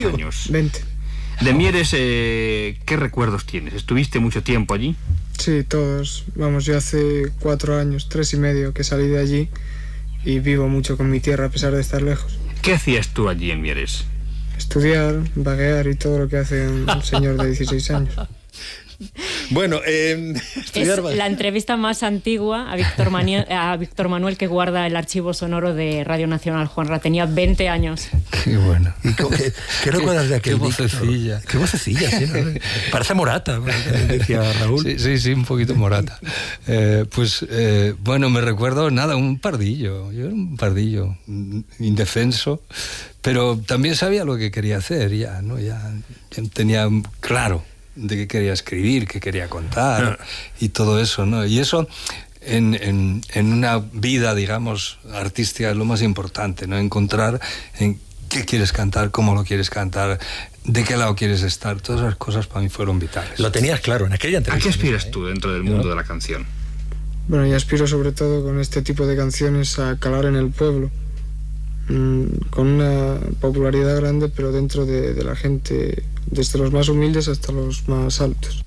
años. 20. De Mieres, ¿qué recuerdos tienes? ¿Estuviste mucho tiempo allí? Sí, todos. Vamos, yo hace 4 años, 3 y medio que salí de allí y vivo mucho con mi tierra a pesar de estar lejos. ¿Qué hacías tú allí en Mieres? Estudiar, vaguear y todo lo que hace un señor de 16 años. Bueno, es la entrevista más antigua a Víctor Manuel que guarda el archivo sonoro de Radio Nacional. Juanra tenía 20 años. Qué bueno. ¿Qué recuerdas de aquel? Qué vocecilla. Qué vocecilla, sí, ¿no? Parece Morata, decía Raúl. Sí, un poquito Morata. Bueno, me recuerdo, nada, un pardillo. Yo era un pardillo indefenso, pero también sabía lo que quería hacer ya, ¿no? Ya tenía claro de qué quería escribir, qué quería contar y todo eso, ¿no? Y eso en una vida, digamos, artística es lo más importante, ¿no? Encontrar en qué quieres cantar, cómo lo quieres cantar, de qué lado quieres estar. Todas esas cosas para mí fueron vitales. Lo tenías claro en aquella entrevista. ¿A qué aspiras tú dentro del mundo de la canción? Bueno, yo aspiro sobre todo con este tipo de canciones a calar en el pueblo, con una popularidad grande, pero dentro de la gente, desde los más humildes hasta los más altos.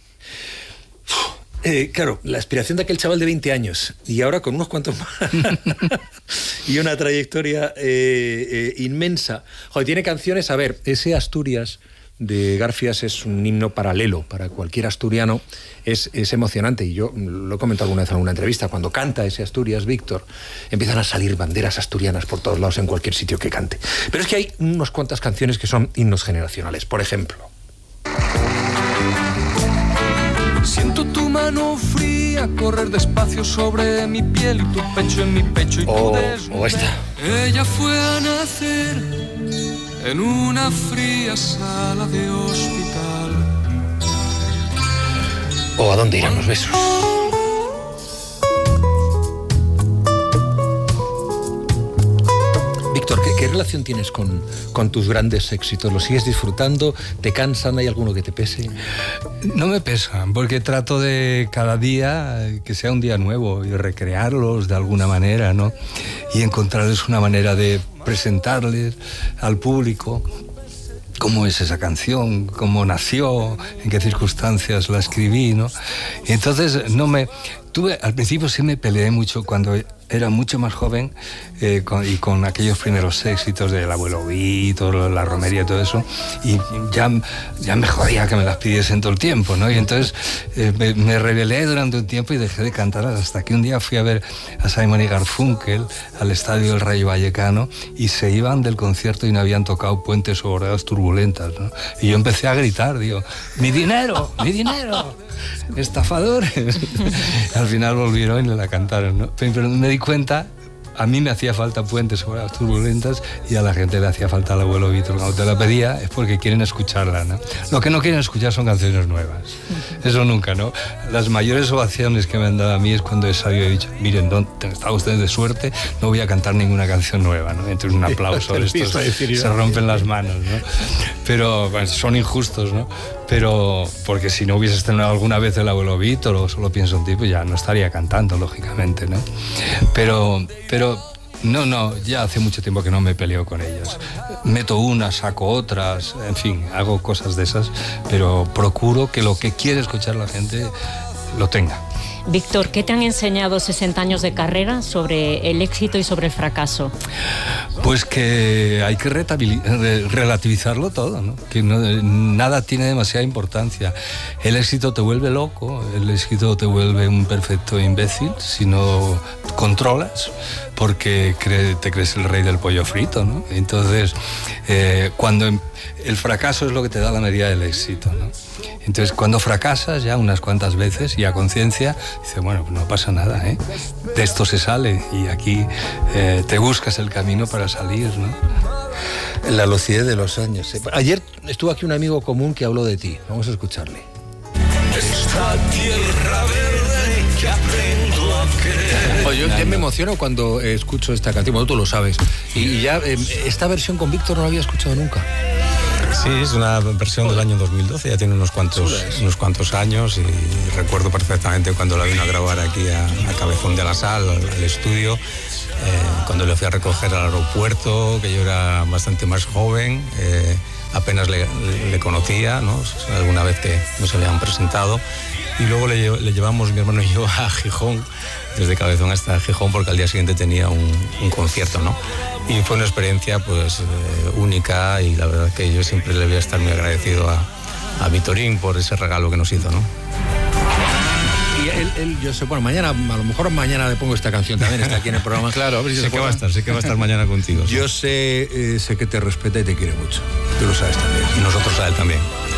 Claro, la aspiración de aquel chaval de 20 años y ahora con unos cuantos más y una trayectoria inmensa. Joder, tiene canciones, a ver, ese Asturias de Garfias es un himno paralelo para cualquier asturiano, es emocionante, y yo lo he comentado alguna vez en alguna entrevista. Cuando canta ese Asturias, Víctor, empiezan a salir banderas asturianas por todos lados en cualquier sitio que cante. Pero es que hay unas cuantas canciones que son himnos generacionales. Por ejemplo, siento tu mano fría correr despacio sobre mi piel y tu pecho en mi pecho y tu desnudez. O esta. Ella fue a nacer en una fría sala de hospital. ¿O a dónde irán los besos? Víctor, ¿qué relación tienes con tus grandes éxitos? ¿Los sigues disfrutando? ¿Te cansan? ¿Hay alguno que te pese? No me pesan, porque trato de cada día que sea un día nuevo y recrearlos de alguna manera, ¿no? Y encontrarles una manera de presentarles al público cómo es esa canción, cómo nació, en qué circunstancias la escribí, ¿no? Y entonces al principio sí me peleé mucho cuando era mucho más joven y con aquellos primeros éxitos del Abuelo Víctor, la romería y todo eso, y ya me jodía que me las pidiesen todo el tiempo, ¿no? Y entonces me rebelé durante un tiempo y dejé de cantarlas hasta que un día fui a ver a Simon y Garfunkel al Estadio del Rayo Vallecano y se iban del concierto y no habían tocado Puentes o Bordadas Turbulentas, ¿no? Y yo empecé a gritar, digo, ¡mi dinero! ¡Mi dinero! ¡Estafadores! Al final volvieron y la cantaron, ¿no? Pero me di cuenta, a mí me hacía falta Puentes sobre las Turbulentas y a la gente le hacía falta al Abuelo Víctor. Cuando te la pedía es porque quieren escucharla, ¿no? Lo que no quieren escuchar son canciones nuevas. Eso nunca, ¿no? Las mayores ovaciones que me han dado a mí es cuando he salido y he dicho, miren, están ustedes de suerte, no voy a cantar ninguna canción nueva, ¿no? Entonces un aplauso, estos se rompen las manos, ¿no? Pero bueno, son injustos, ¿no? Pero porque si no hubieses tenido alguna vez el Abuelo Víctor o Solo pienso en ti, pues ya no estaría cantando, lógicamente, ¿no? Pero no, ya hace mucho tiempo que no me peleo con ellas. Meto unas, saco otras, en fin, hago cosas de esas, pero procuro que lo que quiere escuchar la gente lo tenga. Víctor, ¿qué te han enseñado 60 años de carrera sobre el éxito y sobre el fracaso? Pues que hay que relativizarlo todo, ¿no? Que nada tiene demasiada importancia. El éxito te vuelve loco, el éxito te vuelve un perfecto imbécil si no controlas, porque te crees el rey del pollo frito, ¿no? Entonces, cuando el fracaso es lo que te da la medida del éxito, ¿no? Entonces, cuando fracasas ya unas cuantas veces y a conciencia, dices, bueno, pues no pasa nada, ¿eh? De esto se sale y aquí te buscas el camino para salir, ¿no? La lucidez de los años. Ayer estuvo aquí un amigo común que habló de ti. Vamos a escucharle. Esta tierra verde que aprendo a querer. Oye, yo ya me emociono cuando escucho esta canción, bueno, tú lo sabes. Y ya esta versión con Víctor no la había escuchado nunca. Sí, es una versión del año 2012, ya tiene unos cuantos años, y recuerdo perfectamente cuando la vino a grabar aquí a Cabezón de la Sal, al estudio, cuando le fui a recoger al aeropuerto, que yo era bastante más joven, apenas le conocía, ¿no? Alguna vez que nos habían presentado. Y luego le llevamos, mi hermano y yo, a Gijón, desde Cabezón hasta Gijón, porque al día siguiente tenía un concierto, ¿no? Y fue una experiencia pues única, y la verdad que yo siempre le voy a estar muy agradecido a Vitorín por ese regalo que nos hizo, ¿no? Y él, yo sé, bueno, mañana, a lo mejor mañana le pongo esta canción también, está aquí en el programa. Claro, a ver si sé que va a estar mañana contigo. Yo sé que te respeta y te quiere mucho. Tú lo sabes también. Y nosotros a él también.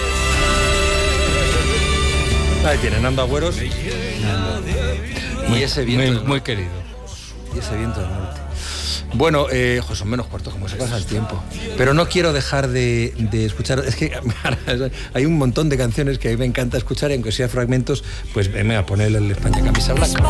Ahí tienen, Nando Agüeros. Y ese viento. Muy querido. Y ese viento del norte. Bueno, son menos cuartos, como se pasa el tiempo. Pero no quiero dejar de escuchar. Es que hay un montón de canciones que a mí me encanta escuchar, y aunque sea fragmentos, pues me voy a poner el España Camisa Blanca.